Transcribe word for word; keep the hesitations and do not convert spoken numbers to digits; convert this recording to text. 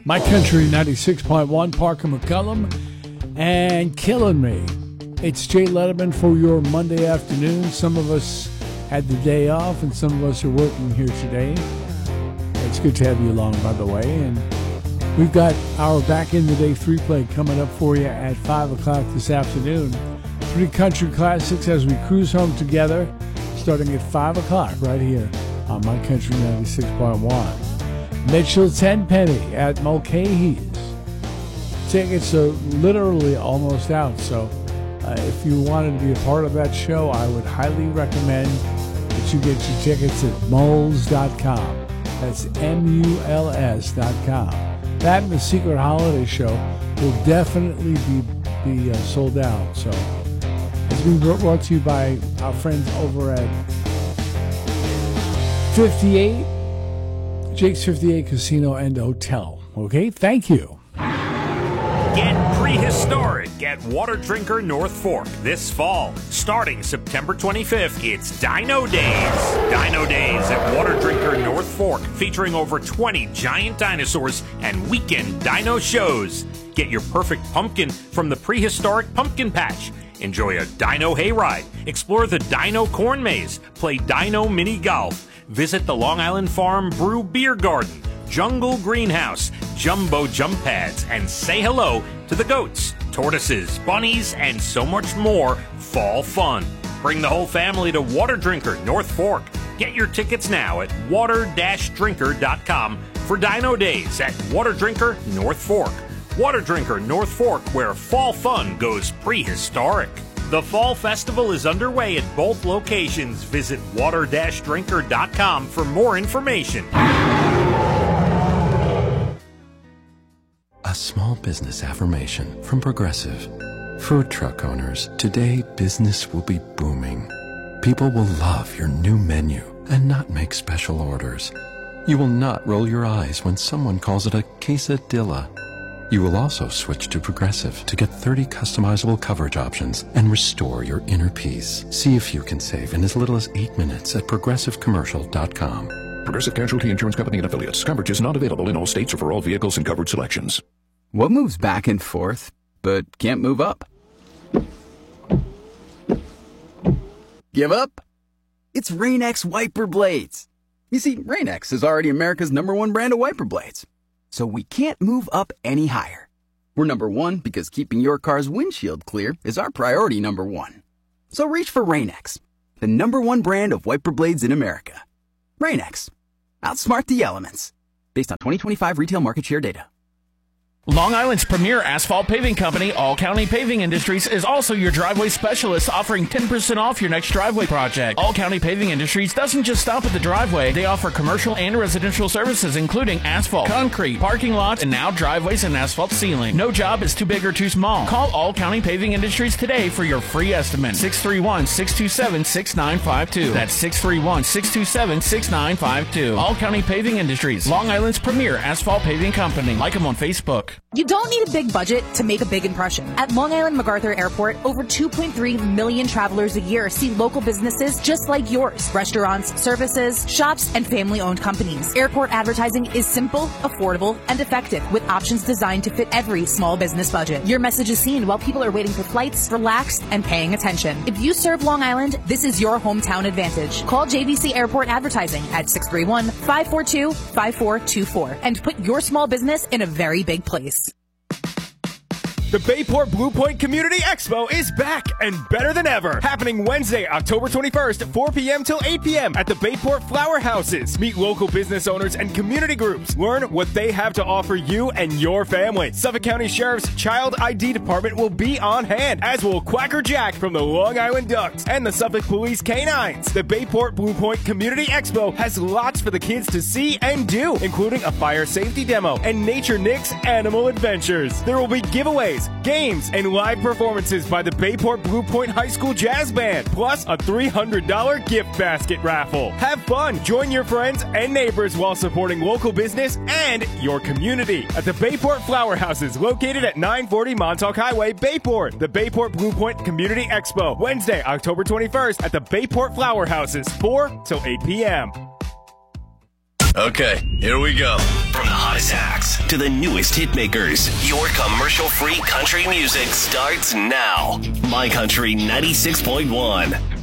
My Country ninety-six point one, Parker McCullum, and Killing Me. It's Jay Letterman for your Monday afternoon. Some of us had the day off, and some of us are working here today. It's good to have you along, by the way. And we've got our Back in the Day three play coming up for you at five o'clock this afternoon. Three country classics as we cruise home together, starting at five o'clock right here on My Country ninety-six point one. Mitchell Tenpenny at Mulcahy's. Tickets are literally almost out, so uh, if you wanted to be a part of that show, I would highly recommend that you get your tickets at muls dot com. That's M U L S dot com. That and the Secret Holiday Show will definitely be, be uh, sold out. So it's been brought to you by our friends over at fifty-eight, Jake's fifty-eight Casino and Hotel. Okay, thank you. Get prehistoric at Water Drinker North Fork this fall. Starting September twenty-fifth, it's Dino Days. Dino Days at Water Drinker North Fork, featuring over twenty giant dinosaurs and weekend dino shows. Get your perfect pumpkin from the prehistoric pumpkin patch. Enjoy a dino hayride, explore the dino corn maze, play dino mini golf, visit the Long Island Farm Brew Beer Garden, Jungle Greenhouse, Jumbo Jump Pads, and say hello to the goats, tortoises, bunnies, and so much more fall fun. Bring the whole family to Water Drinker North Fork. Get your tickets now at water dash drinker dot com for Dino Days at Water Drinker North Fork. Water Drinker North Fork, where fall fun goes prehistoric. The Fall Festival is underway at both locations. Visit water dash drinker dot com for more information. A small business affirmation from Progressive. Food truck owners, today business will be booming. People will love your new menu and not make special orders. You will not roll your eyes when someone calls it a quesadilla. You will also switch to Progressive to get thirty customizable coverage options and restore your inner peace. See if you can save in as little as eight minutes at progressive commercial dot com. Progressive Casualty Insurance Company and Affiliates. Coverage is not available in all states or for all vehicles and coverage selections. What moves back and forth, but can't move up? Give up? It's Rain-X wiper blades. You see, Rain-X is already America's number one brand of wiper blades. So we can't move up any higher. We're number one because keeping your car's windshield clear is our priority number one. So reach for Rain-X, the number one brand of wiper blades in America. Rain-X. Outsmart the elements. Based on twenty twenty-five retail market share data. Long Island's premier asphalt paving company, All County Paving Industries, is also your driveway specialist, offering ten percent off your next driveway project. All County Paving Industries doesn't just stop at the driveway. They offer commercial and residential services, including asphalt, concrete, parking lots, and now driveways and asphalt sealing. No job is too big or too small. Call All County Paving Industries today for your free estimate. six three one, six two seven, six nine five two. That's six three one, six two seven, six nine five two. All County Paving Industries, Long Island's premier asphalt paving company. Like them on Facebook. You don't need a big budget to make a big impression. At Long Island MacArthur Airport, over two point three million travelers a year see local businesses just like yours. Restaurants, services, shops, and family-owned companies. Airport advertising is simple, affordable, and effective, with options designed to fit every small business budget. Your message is seen while people are waiting for flights, relaxed, and paying attention. If you serve Long Island, this is your hometown advantage. Call J V C Airport Advertising at six three one, five four two, five four two four and put your small business in a very big place. The Bayport Blue Point Community Expo is back and better than ever. Happening Wednesday, October twenty-first, four p.m. till eight p.m. at the Bayport Flower Houses. Meet local business owners and community groups. Learn what they have to offer you and your family. Suffolk County Sheriff's Child I D Department will be on hand, as will Quacker Jack from the Long Island Ducks and the Suffolk Police Canines. The Bayport Blue Point Community Expo has lots for the kids to see and do, including a fire safety demo and Nature Nick's Animal Adventures. There will be giveaways, games, and live performances by the Bayport Blue Point High School Jazz Band, plus a three hundred dollars gift basket raffle. Have fun, join your friends and neighbors while supporting local business and your community at the Bayport Flower Houses, located at nine forty Montauk Highway, Bayport. The Bayport Blue Point Community Expo, Wednesday, October twenty-first at the Bayport Flower Houses, four till eight p.m. Okay, here we go. From the hottest acts to the newest hitmakers. Your commercial-free country music starts now. My Country ninety-six point one.